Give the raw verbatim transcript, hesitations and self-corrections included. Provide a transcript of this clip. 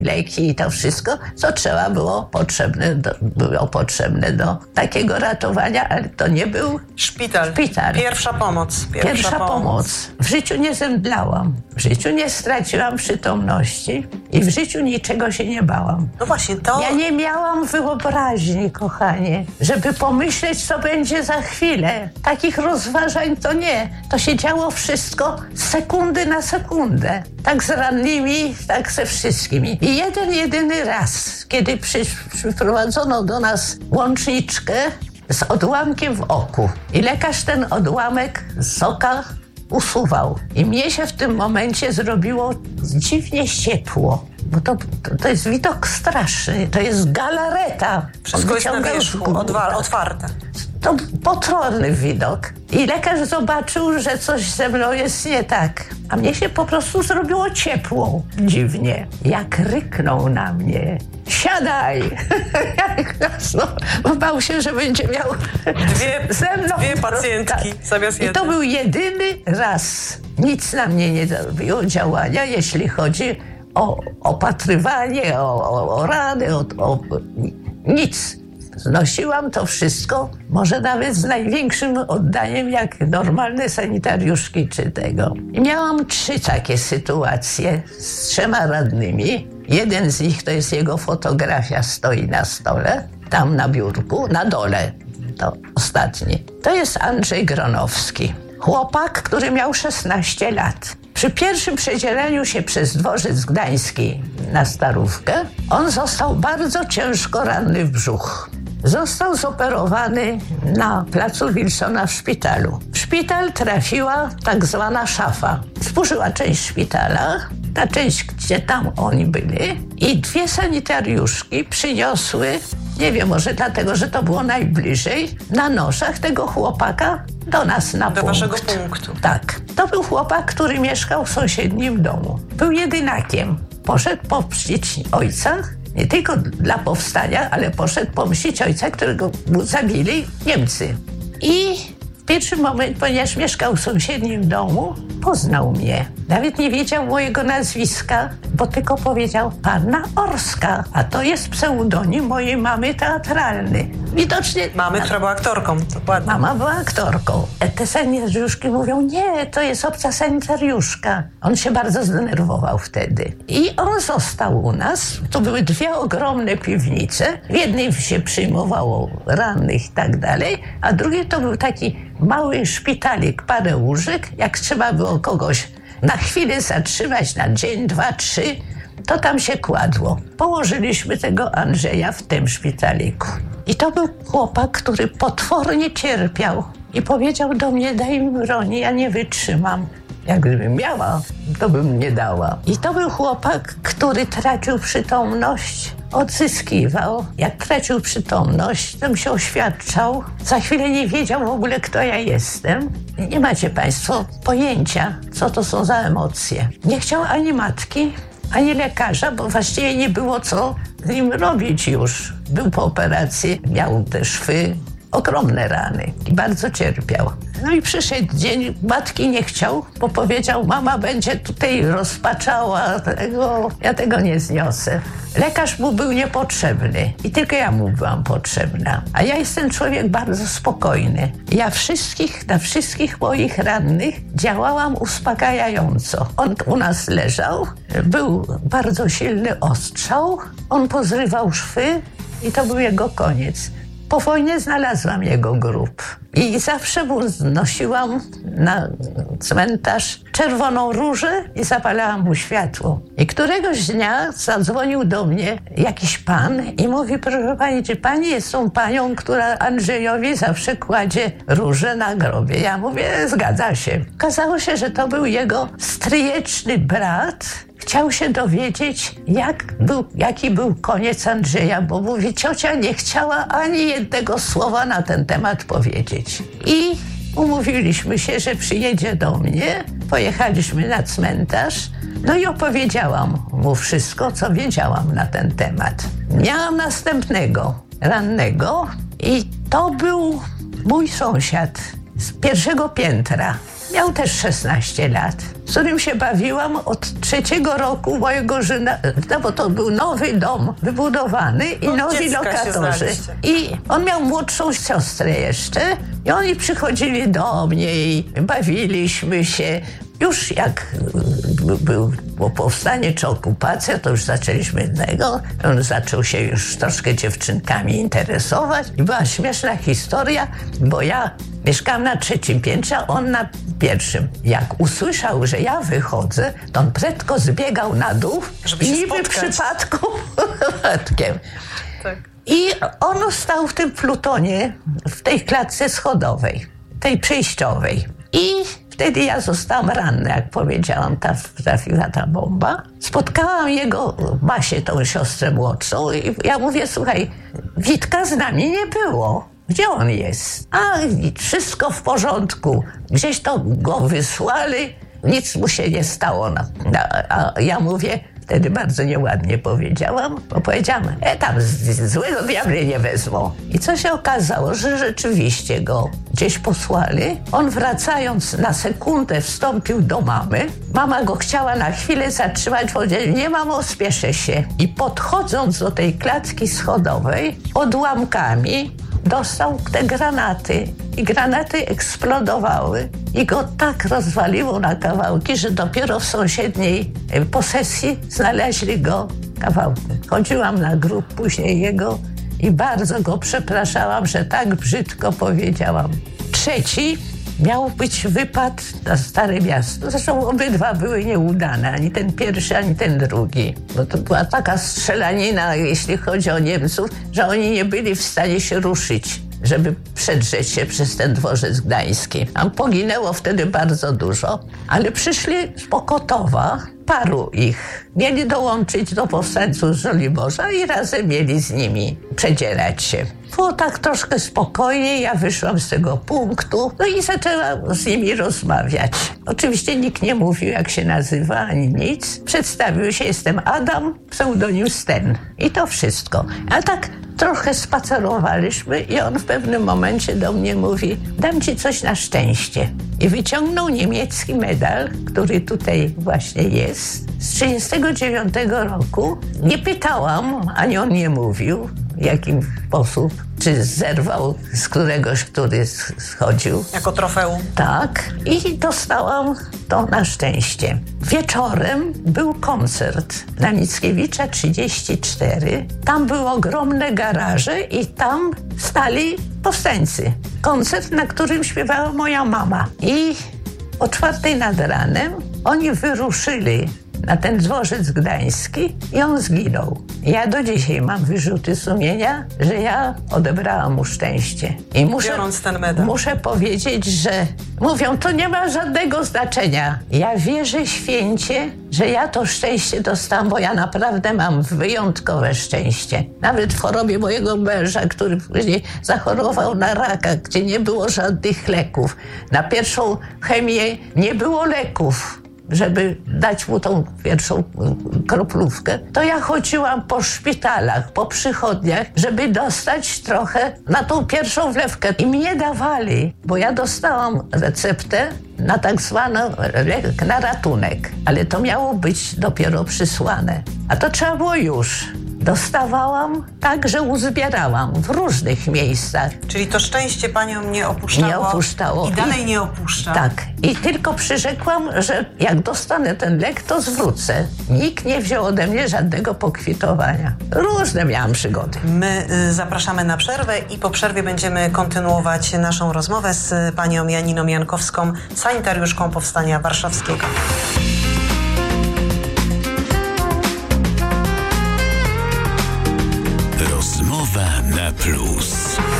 leki i to wszystko, co trzeba było potrzebne do, było potrzebne do takiego ratowania, ale to nie był szpital. szpital. Pierwsza pomoc. Pierwsza, Pierwsza pomoc. pomoc. W życiu nie zemdlałam. W życiu nie straciłam przytomności i w życiu niczego się nie bałam. No właśnie, to... Ja nie miałam wyobraźni, kochanie, żeby pomyśleć, co będzie za chwilę. Takich rozważań to nie. To się działo wszystko z sekundy na sekundę. Tak z rannymi, tak ze wszystkimi. I jeden, jedyny raz, kiedy przy, przyprowadzono do nas łączniczkę z odłamkiem w oku. I lekarz ten odłamek z oka usuwał. I mnie się w tym momencie zrobiło dziwnie ciepło. Bo to, to, to jest widok straszny. To jest galareta. Wszystko jest na wierzchu, odwa- otwarte. To potworny widok. I lekarz zobaczył, że coś ze mną jest nie tak. A mnie się po prostu zrobiło ciepło. Dziwnie. Jak ryknął na mnie. Siadaj! No, bo bał się, że będzie miał dwie, ze mną. Dwie pacjentki tak. Zamiast jednej. I to był jedyny raz. Nic na mnie nie zrobiło działania, jeśli chodzi o opatrywanie, o, o, o rany, o, o nic. Znosiłam to wszystko, może nawet z największym oddaniem, jak normalne sanitariuszki czy tego. I miałam trzy takie sytuacje z trzema radnymi. Jeden z nich to jest jego fotografia, stoi na stole, tam na biurku, na dole. To ostatni. To jest Andrzej Gronowski. Chłopak, który miał szesnaście lat. Przy pierwszym przedzieleniu się przez dworzec gdański na Starówkę, on został bardzo ciężko ranny w brzuch. Został zoperowany na placu Wilsona w szpitalu. W szpital trafiła tak zwana szafa. Zburzyła część szpitala, ta część, gdzie tam oni byli, i dwie sanitariuszki przyniosły, nie wiem, może dlatego, że to było najbliżej, na noszach tego chłopaka do nas na do punkt. waszego punktu. Tak. To był chłopak, który mieszkał w sąsiednim domu. Był jedynakiem. Poszedł pomścić ojca, nie tylko dla powstania, ale poszedł pomścić ojca, którego zabili Niemcy. I w pierwszym momencie, ponieważ mieszkał w sąsiednim domu, poznał mnie. Nawet nie wiedział mojego nazwiska, bo tylko powiedział Panna Orska, a to jest pseudonim mojej mamy teatralny. Widocznie... Mamy, która była aktorką, dokładnie. Mama była aktorką. Te sanitariuszki mówią, nie, to jest obca sanitariuszka. On się bardzo zdenerwował wtedy. I on został u nas. To były dwie ogromne piwnice. W jednej się przyjmowało rannych i tak dalej, a drugie to był taki mały szpitalik, parę łóżek. Jak trzeba było kogoś na chwilę zatrzymać, na dzień, dwa, trzy, to tam się kładło. Położyliśmy tego Andrzeja w tym szpitaliku. I to był chłopak, który potwornie cierpiał. I powiedział do mnie, daj mi broni, ja nie wytrzymam. Jak gdybym miała, to bym nie dała. I to był chłopak, który tracił przytomność, odzyskiwał. Jak tracił przytomność, to mi się oświadczał. Za chwilę nie wiedział w ogóle, kto ja jestem. Nie macie państwo pojęcia, co to są za emocje. Nie chciał ani matki, ani lekarza, bo właściwie nie było co z nim robić już. Był po operacji, miał te szwy, ogromne rany i bardzo cierpiał. No i przyszedł dzień, matki nie chciał, bo powiedział, mama będzie tutaj rozpaczała tego, ja tego nie zniosę. Lekarz mu był niepotrzebny i tylko ja mu byłam potrzebna. A ja jestem człowiek bardzo spokojny. Ja wszystkich, na wszystkich moich rannych działałam uspokajająco. On u nas leżał, był bardzo silny ostrzał, on pozrywał szwy i to był jego koniec. Po wojnie znalazłam jego grób i zawsze mu znosiłam na cmentarz czerwoną różę i zapalałam mu światło. I któregoś dnia zadzwonił do mnie jakiś pan i mówi, proszę pani, czy pani jest tą panią, która Andrzejowi zawsze kładzie różę na grobie? Ja mówię, zgadza się. Okazało się, że to był jego stryjeczny brat. Chciał się dowiedzieć, jak był, jaki był koniec Andrzeja, bo mówi, ciocia nie chciała ani jednego słowa na ten temat powiedzieć. I umówiliśmy się, że przyjedzie do mnie, pojechaliśmy na cmentarz, no i opowiedziałam mu wszystko, co wiedziałam na ten temat. Miałam następnego rannego i to był mój sąsiad z pierwszego piętra. miał też szesnaście lat, z którym się bawiłam od trzeciego roku mojego życia, no bo to był nowy dom wybudowany i Od nowi dziecka się lokatorzy. znaliście. I on miał młodszą siostrę jeszcze i oni przychodzili do mnie i bawiliśmy się. Już jak był powstanie czy okupacja, to już zaczęliśmy innego. On zaczął się już troszkę dziewczynkami interesować. I była śmieszna historia, bo ja mieszkałam na trzecim piętrze, a on na pierwszym. Jak usłyszał, że ja wychodzę, to on prędko zbiegał na dół, żeby się niby spotkać. przypadku, przypadkiem. Tak. I on stał w tym plutonie, w tej klatce schodowej, tej przejściowej. I wtedy ja zostałam ranna, jak powiedziałam, ta, trafiła ta bomba. Spotkałam jego Basię, tą siostrę młodszą i ja mówię, słuchaj, Witka z nami nie było. Gdzie on jest? A, wszystko w porządku. Gdzieś to go wysłali, nic mu się nie stało. A, a ja mówię, wtedy bardzo nieładnie powiedziałam, bo powiedziałam, e tam z, z, złego diabli nie wezmą. I co się okazało, że rzeczywiście go gdzieś posłali. On wracając na sekundę wstąpił do mamy. Mama go chciała na chwilę zatrzymać, powiedziała, nie mamo, spieszę się. I podchodząc do tej klatki schodowej, odłamkami dostał te granaty. I granaty eksplodowały i go tak rozwaliło na kawałki, że dopiero w sąsiedniej posesji znaleźli go kawałki. Chodziłam na grób później jego i bardzo go przepraszałam, że tak brzydko powiedziałam. Trzeci miał być wypad na Stare Miasto. Zresztą obydwa były nieudane, ani ten pierwszy, ani ten drugi. Bo to była taka strzelanina, jeśli chodzi o Niemców, że oni nie byli w stanie się ruszyć, żeby przedrzeć się przez ten dworzec gdański. Tam poginęło wtedy bardzo dużo, ale przyszli z Pokotowa, paru ich. Mieli dołączyć do powstańców z Żoliborza i razem mieli z nimi przedzierać się. Było tak troszkę spokojniej, ja wyszłam z tego punktu, no i zaczęłam z nimi rozmawiać. Oczywiście nikt nie mówił, jak się nazywa, ani nic. Przedstawił się, jestem Adam, pseudonim Sten. I to wszystko. A tak trochę spacerowaliśmy i on w pewnym momencie do mnie mówi, dam ci coś na szczęście. I wyciągnął niemiecki medal, który tutaj właśnie jest, z trzydziestego dziewiątego roku. Nie pytałam, ani on nie mówił, w jakim sposób, czy zerwał z któregoś, który schodził. Jako trofeum. Tak. I dostałam to na szczęście. Wieczorem był koncert na Mickiewicza trzydzieści cztery. Tam były ogromne garaże i tam stali powstańcy. Koncert, na którym śpiewała moja mama. I o czwartej nad ranem oni wyruszyli na ten dworzec gdański i on zginął. Ja do dzisiaj mam wyrzuty sumienia, że ja odebrałam mu szczęście. I muszę, biorąc ten medal. Muszę powiedzieć, że mówią, to nie ma żadnego znaczenia. Ja wierzę święcie, że ja to szczęście dostałam, bo ja naprawdę mam wyjątkowe szczęście. Nawet w chorobie mojego męża, który później zachorował na raka, gdzie nie było żadnych leków. Na pierwszą chemię nie było leków, żeby dać mu tą pierwszą kroplówkę, to ja chodziłam po szpitalach, po przychodniach, żeby dostać trochę na tą pierwszą wlewkę. I mnie dawali, bo ja dostałam receptę na tak zwany lek na ratunek, ale to miało być dopiero przysłane. A to trzeba było już. Dostawałam tak, że uzbierałam w różnych miejscach. Czyli to szczęście panią nie opuszczało. Nie opuszczało. I dalej I, nie opuszcza. Tak. I tylko przyrzekłam, że jak dostanę ten lek, to zwrócę. Nikt nie wziął ode mnie żadnego pokwitowania. Różne miałam przygody. My y, zapraszamy na przerwę i po przerwie będziemy kontynuować naszą rozmowę z panią Janiną Jankowską, sanitariuszką Powstania Warszawskiego. Rozmowa na plus.